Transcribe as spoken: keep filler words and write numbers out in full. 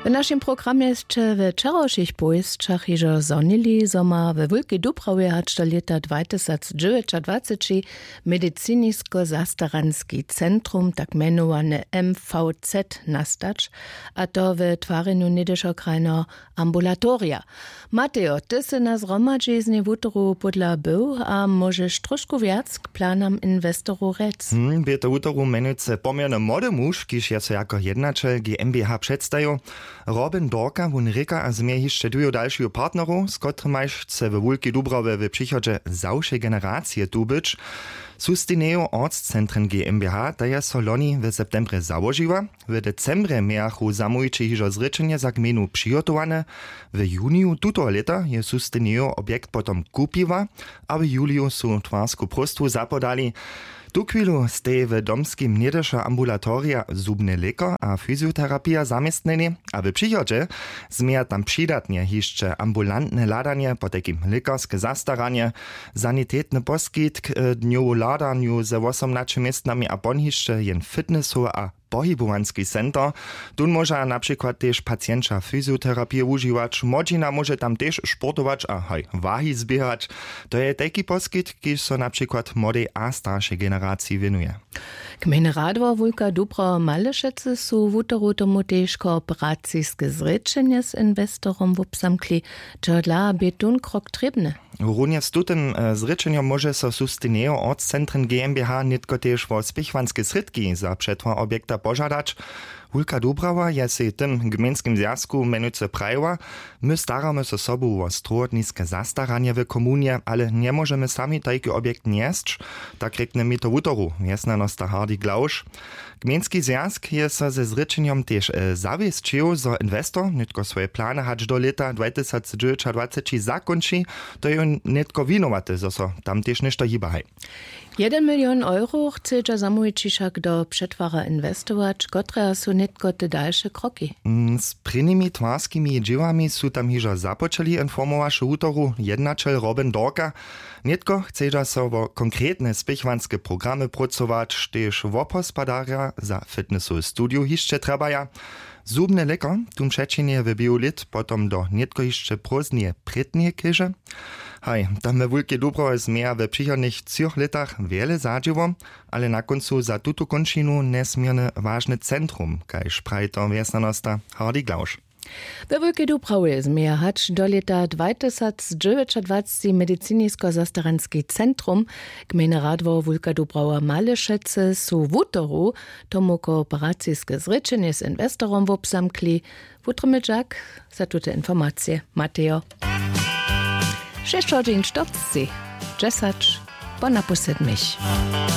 W naszym programie jeszcze w wczorajszych pojeźdźach iżo zonili, zoma we Wielkiej Dubrawie hač do lata dwa tysiące dziewiętnaście medycynisko-zastaranski centrum, tak mianowane M V Z, nastać, a to w twarzeniu niedyszo krajno ambulatoria. Mateo, ty se nas romadzi z niewutoru podla był, a możesz troszkę wiac k planam inwestoru rec? Hmm, by to wutoru menujce pomierne młody muž, kiž je so jako jednačel G M B H předstajo. Robin Dorka, wun reka a zmie jeszcze dujo dalszych partnerów, z którymi chce w Wielkiej Dubrawie w przychodzie zawsze generacje tu być. Sustinejo Ortszentren G M B H, ta je so loni w septembre założyła. W decembre miachu zamójczy hižo zrečenje za gminu przygotowane. W juniju tuto leta je Sustinejo objekt potom kupiła, a w juliu su twarsku prostu zapodali. Tu chwilu stej w domskim niedyszo ambulatoria zubny lekar a fizjoterapia zamiestneni, a w przychodzie zmija tam przydatnie jeszcze ambulantne ladanie, po takim lekarskie zastaranie, sanitetny poskitk, dniowo ladaniu ze osiemnaście miestnami a pon jeszcze jen fitnessu a pohybowanski center. Tu może na przykład też pacjentka fizjoterapię używać, młodzina może tam też sportować a hej, wahi zbierać. To je taki poskit, kiż so na przykład młodej a starszej generacji winuje. Gmina Radwo Wielka Dubra Malešece su wutoru tomu też kooperacijske zrečenje z inwestorom wopsamkli, čo dla by tun krok trebne. Również z tym zrečenjom może so Sustinejo Ortszentren G M B H nitko też wo spichwanske sredki za przetwór obiekta pożadać. Wielka Dubrawa je se tym gminskim zjazku menujce prajiła. My staramy se sobu o strodniske zastaranie w komunie, ale nie możemy sami taki obiekt nieść. Tak rekne mi to wutoru, jasna nosta Hardy Glausz. Gminski zjazk je se ze zrečenjom też e, zawiesczył, zo inwestor nitko swoje plany hač do leta dwa tysiące dziewiętnaście zakończy, to je nitko winowaty, zo so tam też ništo hibahaj. Jeden milion euro chce zamówić do przetwara inwestować, które są nitko te dalsze kroki. Z prynymi twarskimi dziełami su tam hižo započeli informować wutoru jednačel Robin Dorka. Nitko chce so o konkretne spichwanske programy pracować, też wopospadaria za fitnessu studiu hišće trebaja. Zubny lekar, tum przecinie w biolit, potom do nitko hišće prózdnie prytnie kyže. Hej, tam w Wielkiej Dubrawie zmija w przychodnych trzech latach wiele zadziło, ale na końcu za tutu končinu nesmierne ważne centrum, kajż prawi to wiesnanosta Hardy Glausz. W Wielkiej Dubrawie zmija hač do lata dwa tysiące dziewiętnaście medycynisko-zastaranski centrum. Gmina Radwo Wielka Dubrawa Malešece su wutoru tomu kooperacijske zrečenje z inwestorom wopsamkli. Wutromydżak za tute informacje Mateo. Sześć godzin czterdzieści, dziesięć, po naposled mich.